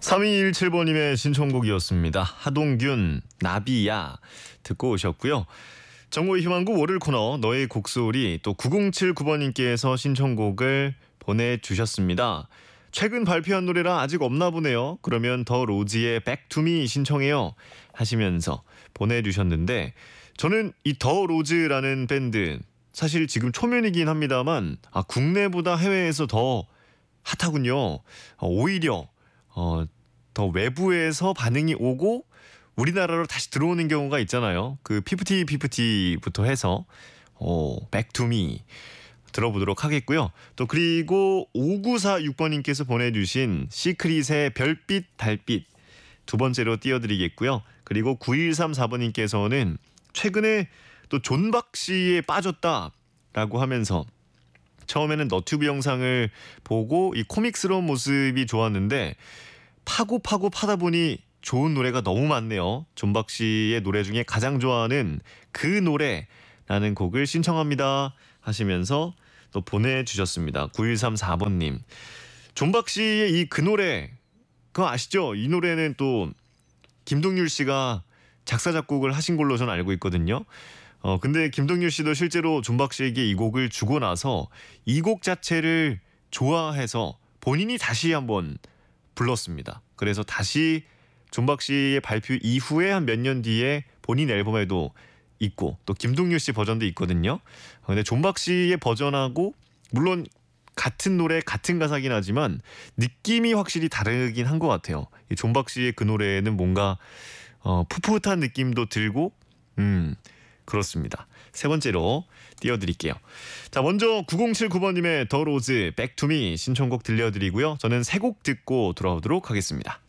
3217번님의 신청곡이었습니다. 하동균, 나비야 듣고 오셨고요. 정보의 희망구 월요일 코너 너의 곡소리 또 9079번님께서 신청곡을 보내주셨습니다. 최근 발표한 노래라 아직 없나 보네요. 그러면 더 로지의 Back to Me 신청해요 하시면서 보내주셨는데 저는 이 더 로즈라는 밴드 사실 지금 초면이긴 합니다만 국내보다 해외에서 더 핫하군요. 오히려 더 외부에서 반응이 오고 우리나라로 다시 들어오는 경우가 있잖아요. 그 피프티부터 해서 Back to Me 들어보도록 하겠고요. 또 그리고 5946번님께서 보내주신 시크릿의 별빛 달빛 두 번째로 띄워드리겠고요. 그리고 9134번님께서는 최근에 또 존박씨에 빠졌다라고 하면서 처음에는 너튜브 영상을 보고 이 코믹스러운 모습이 좋았는데 파고 파다 보니 좋은 노래가 너무 많네요. 존박씨의 노래 중에 가장 좋아하는 그 노래라는 곡을 신청합니다 하시면서 또 보내주셨습니다. 9134번님. 존박씨의 이 그 노래 그거 아시죠? 이 노래는 또 김동률 씨가 작사 작곡을 하신 걸로 저는 알고 있거든요. 근데 김동률 씨도 실제로 존박 씨에게 이 곡을 주고 나서 이 곡 자체를 좋아해서 본인이 다시 한번 불렀습니다. 그래서 다시 존박 씨의 발표 이후에 한 몇 년 뒤에 본인 앨범에도 있고 또 김동률 씨 버전도 있거든요. 근데 존박 씨의 버전하고 물론 같은 노래 같은 가사긴 하지만 느낌이 확실히 다르긴 한 것 같아요. 이 존박 씨의 그 노래는 뭔가 풋풋한 느낌도 들고 그렇습니다. 세 번째로 띄워드릴게요. 자, 먼저 9079번님의 더 로즈 백투미 신청곡 들려드리고요. 저는 세 곡 듣고 돌아오도록 하겠습니다.